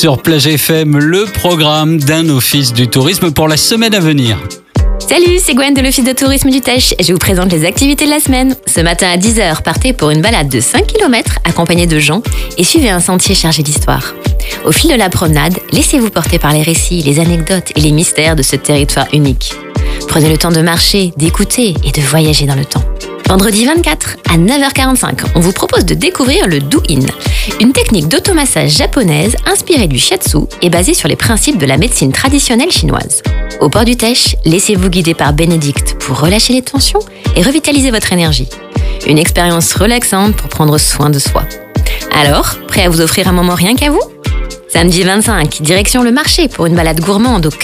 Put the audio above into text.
sur Plage FM, le programme d'un office du tourisme pour la semaine à venir. Salut, c'est Gwen de l'Office de tourisme du Teche. Je vous présente les activités de la semaine. Ce matin à 10h, partez pour une balade de 5 km accompagnée de gens et suivez un sentier chargé d'histoire. Au fil de la promenade, laissez-vous porter par les récits, les anecdotes et les mystères de ce territoire unique. Prenez le temps de marcher, d'écouter et de voyager dans le temps. Vendredi 24 à 9h45, on vous propose de découvrir le Do-In, une technique d'automassage japonaise inspirée du shiatsu et basée sur les principes de la médecine traditionnelle chinoise. Au port du Teche, laissez-vous guider par Bénédicte pour relâcher les tensions et revitaliser votre énergie. Une expérience relaxante pour prendre soin de soi. Alors, prêt à vous offrir un moment rien qu'à vous ? Samedi 25, direction le marché pour une balade gourmande au